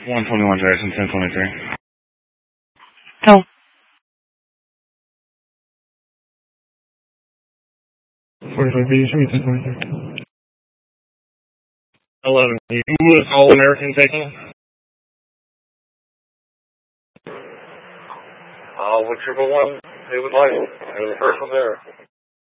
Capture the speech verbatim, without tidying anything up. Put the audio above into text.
one twenty-one Jackson, ten twenty-three. No. forty-five B, show me ten twenty-three. eleven. You with All American taking? Uh, what triple one? They would like. They were the first one there.